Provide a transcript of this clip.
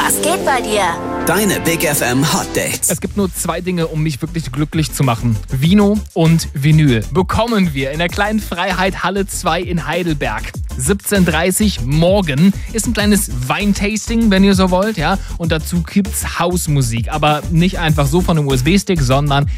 Was geht bei dir? Deine Big FM Hot Dates. Es gibt nur 2 Dinge, um mich wirklich glücklich zu machen. Vino und Vinyl. Bekommen wir in der kleinen Freiheit Halle 2 in Heidelberg. 17:30 Uhr morgen ist ein kleines Weintasting, wenn ihr so wollt, ja. Und dazu gibt's Hausmusik. Aber nicht einfach so von einem USB-Stick, sondern